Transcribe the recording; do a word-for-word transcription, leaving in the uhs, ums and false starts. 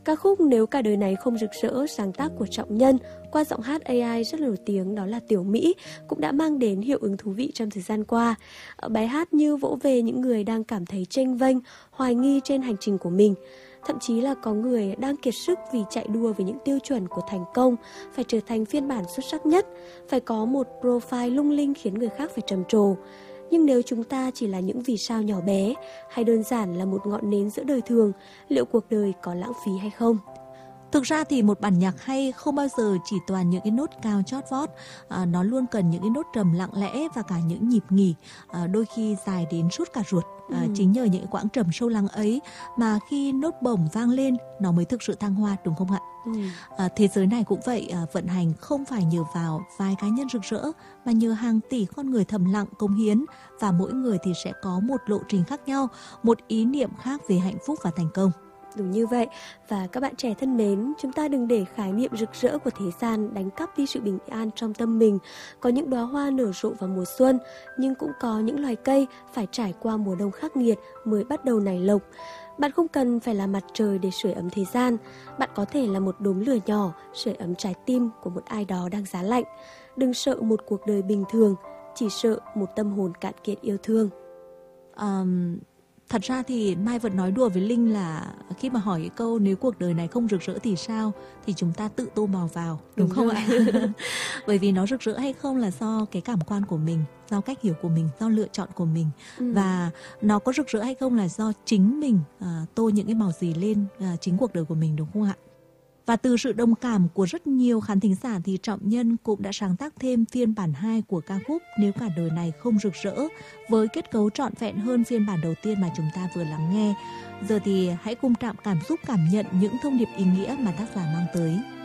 Ca khúc Nếu Cả Đời Này Không Rực Rỡ, sáng tác của Trọng Nhân qua giọng hát a i rất là nổi tiếng đó là Tiểu Mỹ, cũng đã mang đến hiệu ứng thú vị trong thời gian qua. Bài hát như vỗ về những người đang cảm thấy chênh vênh, hoài nghi trên hành trình của mình. Thậm chí là có người đang kiệt sức vì chạy đua với những tiêu chuẩn của thành công, phải trở thành phiên bản xuất sắc nhất, phải có một profile lung linh khiến người khác phải trầm trồ. Nhưng nếu chúng ta chỉ là những vì sao nhỏ bé, hay đơn giản là một ngọn nến giữa đời thường, liệu cuộc đời có lãng phí hay không? Thực ra thì một bản nhạc hay không bao giờ chỉ toàn những cái nốt cao chót vót, à, nó luôn cần những cái nốt trầm lặng lẽ và cả những nhịp nghỉ, à, đôi khi dài đến suốt cả ruột. À, ừ. Chính nhờ những quãng trầm sâu lắng ấy mà khi nốt bổng vang lên nó mới thực sự thăng hoa, đúng không ạ? Ừ. À, thế giới này cũng vậy, à, vận hành không phải nhờ vào vài cá nhân rực rỡ mà nhờ hàng tỷ con người thầm lặng cống hiến, và mỗi người thì sẽ có một lộ trình khác nhau, một ý niệm khác về hạnh phúc và thành công. Đúng như vậy, và các bạn trẻ thân mến, chúng ta đừng để khái niệm rực rỡ của thế gian đánh cắp đi sự bình an trong tâm mình. Có những đóa hoa nở rộ vào mùa xuân, nhưng cũng có những loài cây phải trải qua mùa đông khắc nghiệt mới bắt đầu nảy lộc. Bạn không cần phải là mặt trời để sưởi ấm thế gian, bạn có thể là một đốm lửa nhỏ sưởi ấm trái tim của một ai đó đang giá lạnh. Đừng sợ một cuộc đời bình thường, chỉ sợ một tâm hồn cạn kiệt yêu thương. Um... Thật ra thì Mai vẫn nói đùa với Linh là khi mà hỏi cái câu nếu cuộc đời này không rực rỡ thì sao, thì chúng ta tự tô màu vào, đúng, đúng không ạ? Bởi vì nó rực rỡ hay không là do cái cảm quan của mình, do cách hiểu của mình, do lựa chọn của mình. Ừ. Và nó có rực rỡ hay không là do chính mình à, tô những cái màu gì lên à, chính cuộc đời của mình, đúng không ạ? Và từ sự đồng cảm của rất nhiều khán thính giả thì Trọng Nhân cũng đã sáng tác thêm phiên bản hai của ca khúc Nếu Cả Đời Này Không Rực Rỡ, với kết cấu trọn vẹn hơn phiên bản đầu tiên mà chúng ta vừa lắng nghe. Giờ thì hãy cùng Trạm cảm xúc cảm nhận những thông điệp ý nghĩa mà tác giả mang tới.